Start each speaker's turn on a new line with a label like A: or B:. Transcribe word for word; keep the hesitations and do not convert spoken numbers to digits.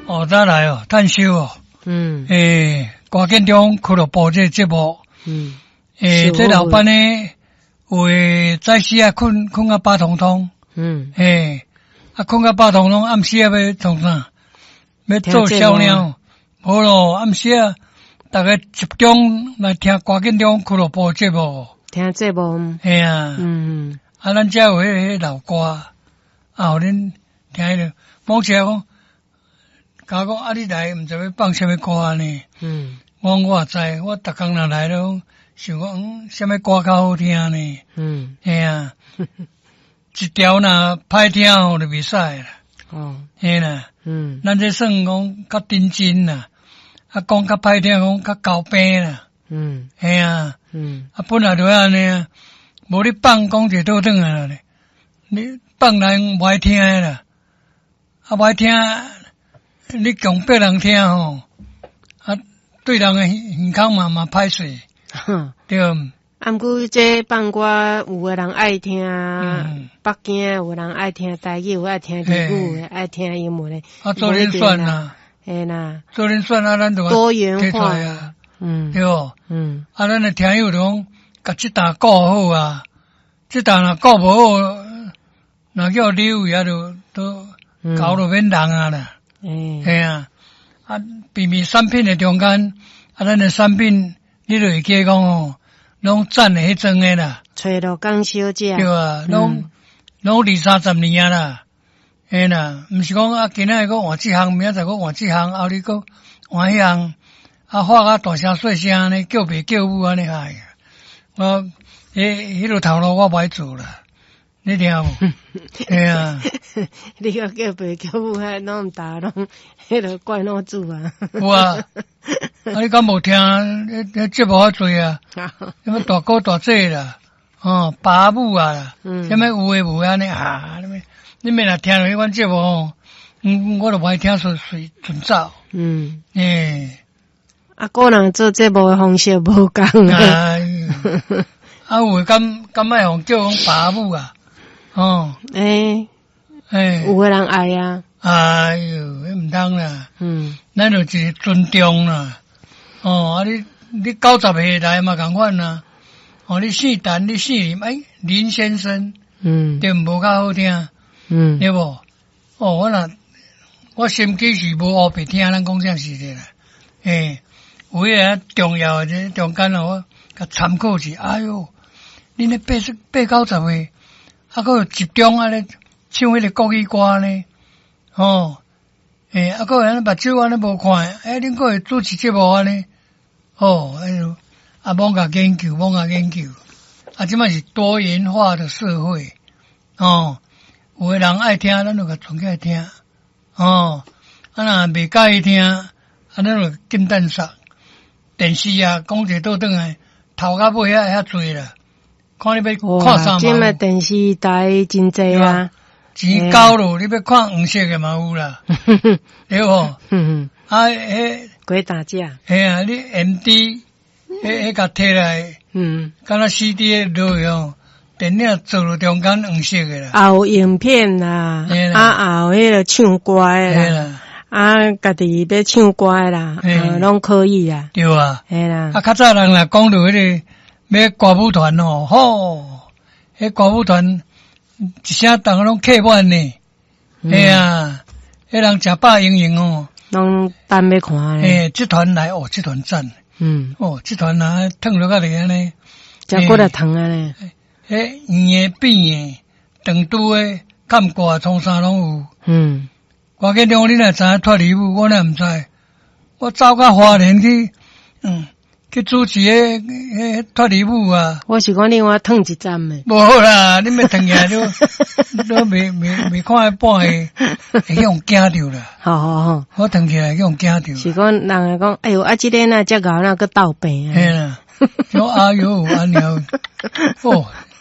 A: 哦，再来哦，探修哦，
B: 嗯，
A: 诶，歌建中俱乐部这节目，
B: 嗯，
A: 诶，这老板呢，有诶早时啊困困到八通通，
B: 嗯，
A: 诶，啊困到八通通，暗时啊要从啥？要做小鸟，无咯，暗时啊，大家集中来听歌建中俱乐部节目，
B: 听节目，
A: 嘿啊，
B: 嗯，
A: 啊，咱遮有迄迄老歌，啊，互恁听迄个，某起来讲。甲讲啊，你来毋知要放什么歌安尼？
B: 嗯，
A: 我我也知，我逐工若来了，想讲嗯，什么歌较好听呢？
B: 嗯，
A: 嘿啊，一条若歹听吼就袂使啦。
B: 哦，
A: 嘿啦，
B: 嗯，
A: 咱这算讲较认真啦，啊讲较歹听讲较高平啦。
B: 嗯，
A: 嘿啊，
B: 嗯，
A: 啊本来就安尼啊，无你放讲就倒转啊咧，你放人无爱听诶啦，啊无爱听。你讲别人听吼，啊，对人诶健康嘛嘛歹势，对。
B: 啊，毋过这放歌有诶人爱听，
A: 嗯、
B: 北京有人爱听台语，有爱听日语诶，爱听英文诶。
A: 啊，做恁选啦，
B: 嘿啦，
A: 做恁选啊，咱就
B: 多元化
A: 啊，
B: 嗯，
A: 对不？
B: 嗯，
A: 啊，咱诶听友就讲，甲即搭顾好啊，即搭若顾无好，若叫你位啊，就都搞到免人啊啦。
B: 诶，
A: 系啊，啊，避免产品的中间，啊，咱的产品，你就会记讲哦，拢赞的迄种的啦，
B: 找到讲小姐，
A: 对啊，拢拢二三十年啊啦，嘿啦，毋是讲啊，今仔日个换这项，明仔载个换这项，后日个换迄项，啊，话啊大声细声安尼，叫爸叫母安尼害，我迄迄落头路我歹做啦。你听无？嘿啊！
B: 你个叫爸叫母，迄拢毋打拢，迄个怪老主啊！
A: 有啊！啊，你敢无听？迄迄节目较侪啊！什么大哥大姐啦，哦，爸母啊，嗯，什么有诶无安尼啊？你们你们若听了迄款节目哦，嗯，我都无爱听，随随准走。嗯，诶，
B: 啊，个人做节目诶方式无共啊！
A: 啊，有诶敢敢爱互叫讲爸母啊？哦，
B: 诶，诶，有个人爱啊，
A: 哎哟，迄毋通啦，
B: 嗯，
A: 咱就是尊重啦，哦，啊你你九十岁来嘛共款啦，哦，你姓陈，你姓林，哎，林先生，嗯，对无较好听，嗯，对无？哦，我若我心机是无黑白听，咱讲啥事体啦，诶，有迄个重要诶，中间哦，我甲参考是，哎哟，恁咧八十八九十岁。啊，佫有集中安尼唱迄个国语歌呢，哦，诶，啊，佫有安尼目睭安尼无看，诶，恁佫会主持节目安尼，哦，哎呦，啊，罔甲研究，罔甲研究，啊，即摆是多元化的社会，哦，有诶人爱听，咱就甲传起来听，哦，啊，若袂介意听，啊，咱就紧等煞，电视啊，讲者倒转来，头到尾遐遐侪啦。看你要看啥嘛？
B: 今麦电视台真济啊，
A: 钱交咯，你要看黄色的嘛有啦，对无？啊，迄
B: 鬼打架，
A: 嘿啊，你 M D，迄迄甲摕来，嗯，敢若 C D 的落样，电影做了中间黄色的啦，
B: 啊有影片啦，啊有迄个唱歌的啦，啊家己要唱歌的啦，啊拢可以啊，
A: 对啊，
B: 嘿啦，
A: 啊较早人来讲到迄个。要歌舞团哦，吼！迄歌舞团一声当个拢客满呢，哎啊，迄人食饱盈盈哦，
B: 拢等要看咧。
A: 诶，这团来哦，这团赞，嗯，哦，这团啊，烫落甲嚟安尼，
B: 食过来烫啊咧。
A: 诶，圆诶扁诶，长拄诶，坎挂创啥拢有。嗯，我见中你若知影脱离舞，我若毋知，我走到花莲去，嗯。去主持迄迄脱离舞啊！
B: 我是讲另外烫一站诶。
A: 无好啦，你要烫起来都都未未未看一半诶，会用惊着啦。
B: 好好好，
A: 我烫起来用惊着。
B: 是讲人会讲，哎呦，啊，即个那只狗那个倒病啊。
A: 嘿啦，叫阿哟阿娘，哦，